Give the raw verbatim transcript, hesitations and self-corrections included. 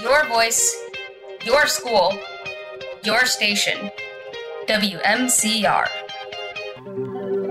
Your voice, your school, your station. W M C R.